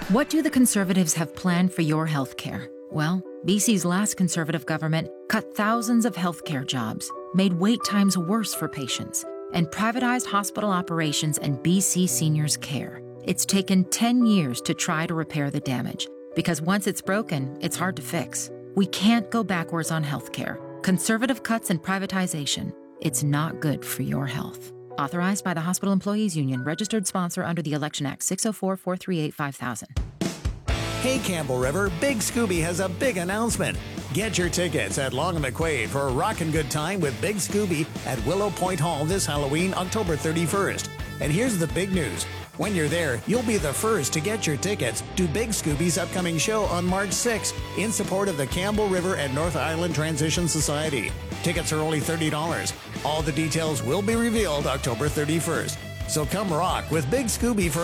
What do the Conservatives have planned for your health care? Well, BC's last Conservative government cut thousands of healthcare jobs, made wait times worse for patients, and privatized hospital operations and BC seniors' care. It's taken 10 years to try to repair the damage, because once it's broken, it's hard to fix. We can't go backwards on healthcare. Conservative cuts and privatization, it's not good for your health. Authorized by the Hospital Employees Union, registered sponsor under the Election Act 604-438-5000. Hey Campbell River, Big Scooby has a big announcement. Get your tickets at Long and McQuaid for a rockin' good time with Big Scooby at Willow Point Hall this Halloween, October 31st. And here's the big news. When you're there, you'll be the first to get your tickets to Big Scooby's upcoming show on March 6th in support of the Campbell River and North Island Transition Society. Tickets are only $30. All the details will be revealed October 31st. So come rock with Big Scooby for